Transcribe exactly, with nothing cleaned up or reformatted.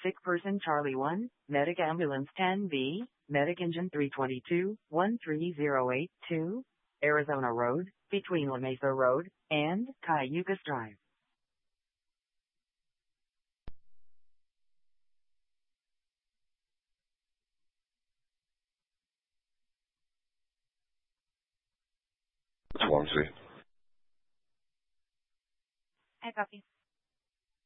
Sick person Charlie one, Medic Ambulance ten B, Medic Engine three twenty-two, one three zero eight two, Arizona Road, between La Mesa Road and Cayugas Drive. Swansea. I copy.